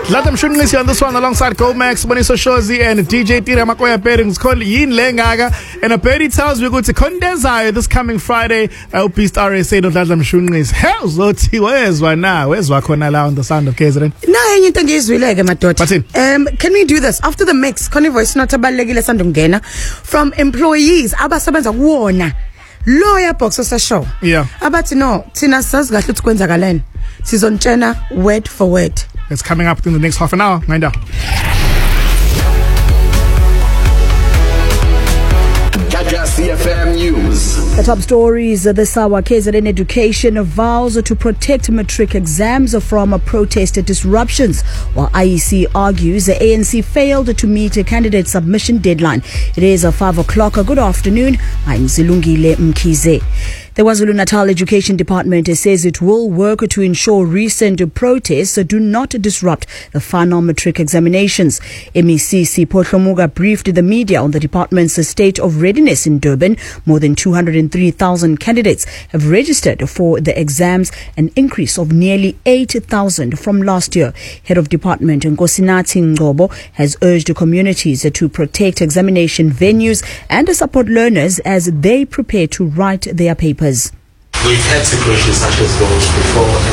Latam Shunglisi on this one alongside Gomax, Boniso Shozi and DJ Tira Makoya pairings called Yin Lengaga. And a Perry tells we go to Kondezayo this coming Friday. I hope East RSA don't Latam Shunglis. Hell's Loti, where's one now? Where's Wakona on the sound of KZN? No, you think it's really my daughter. Can we do this after the mix? Can you voice not about Legila Sandungena from employees? Abasabanza Warner. Lawyer box was a show. Yeah. About no, Tina says got to Quenza Galen. Season Chena, word for word. It's coming up in the next half an hour. Mind out. CFM News. The top stories this hour. KZN Education vows to protect matric exams from protest disruptions, while IEC argues the ANC failed to meet a candidate submission deadline. It is 5 o'clock. Good afternoon. I'm Zilungile Mkize. The KwaZulu-Natal Education Department says it will work to ensure recent protests do not disrupt the final matric examinations. MEC Sipho Hlomuga briefed the media on the department's state of readiness in Durban. More than 203,000 candidates have registered for the exams, an increase of nearly 8,000 from last year. Head of Department Nkosinathi Ngcobo has urged communities to protect examination venues and support learners as they prepare to write their papers. We've had situations such as those before.